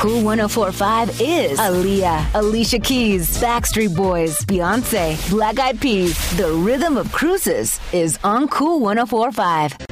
Cool 104.5 is Aaliyah, Alicia Keys, Backstreet Boys, Beyonce, Black Eyed Peas. The rhythm of cruises is on Cool 104.5.